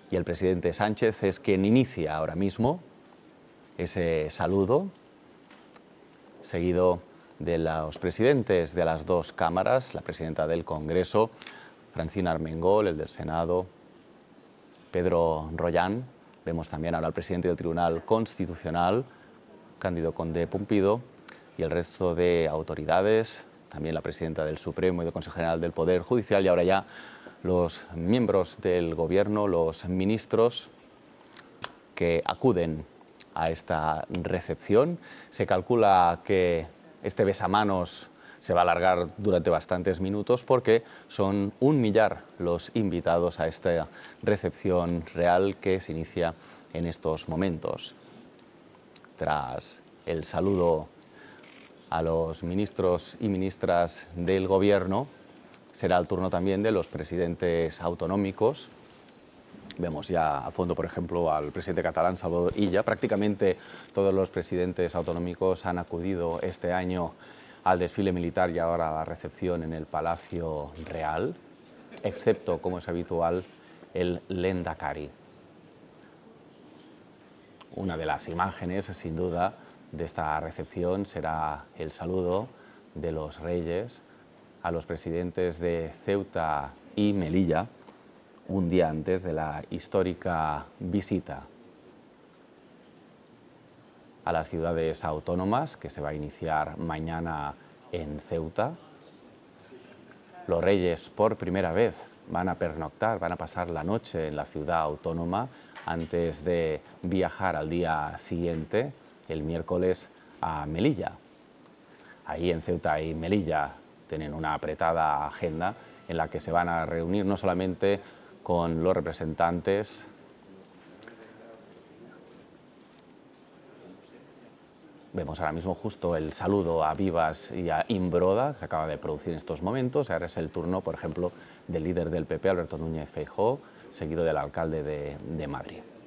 Y el presidente Sánchez es quien inicia ahora mismo ese saludo, seguido de los presidentes de las dos cámaras, la presidenta del Congreso, Francina Armengol, el del Senado, Pedro Rollán. Vemos también ahora al presidente del Tribunal Constitucional, Cándido Condé Pumpido, y el resto de autoridades, también la presidenta del Supremo y del Consejo General del Poder Judicial, y ahora ya los miembros del Gobierno, los ministros que acuden a esta recepción. Se calcula que este besamanos se va a alargar durante bastantes minutos porque son 1 millar los invitados a esta recepción real que se inicia en estos momentos. Tras el saludo a los ministros y ministras del Gobierno, será el turno también de los presidentes autonómicos. Vemos ya a fondo, por ejemplo, al presidente catalán, Salvador Illa. Prácticamente todos los presidentes autonómicos han acudido este año al desfile militar y ahora a la recepción en el Palacio Real, excepto, como es habitual, el Lehendakari. Una de las imágenes, sin duda, de esta recepción será el saludo de los reyes a los presidentes de Ceuta y Melilla, un día antes de la histórica visita a las ciudades autónomas que se va a iniciar mañana en Ceuta. Los reyes por primera vez van a pernoctar, van a pasar la noche en la ciudad autónoma antes de viajar al día siguiente, el miércoles, a Melilla. Ahí en Ceuta y Melilla tienen una apretada agenda en la que se van a reunir no solamente con los representantes Vemos ahora mismo justo el saludo a Vivas y a Imbroda, que se acaba de producir en estos momentos. Ahora es el turno, por ejemplo, del líder del PP, Alberto Núñez Feijóo, seguido del alcalde de Madrid.